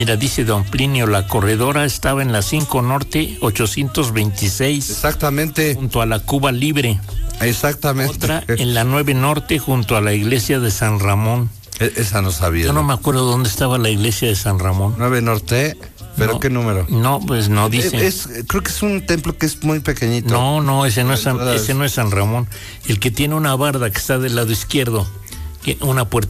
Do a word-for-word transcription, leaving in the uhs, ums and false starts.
Mira, dice don Plinio, la corredora estaba en la cinco Norte ochocientos veintiséis. Exactamente. Junto a la Cuba Libre. Exactamente. Otra en la nueve Norte junto a la iglesia de San Ramón. E- esa no sabía. Yo no me acuerdo dónde estaba la iglesia de San Ramón. nueve Norte, ¿pero No, qué número? No, pues no dice. Es, es- creo que es un templo que es muy pequeñito. No, no, ese no es San, Entonces- ese no es San Ramón. El que tiene una barda que está del lado izquierdo, que- una puerta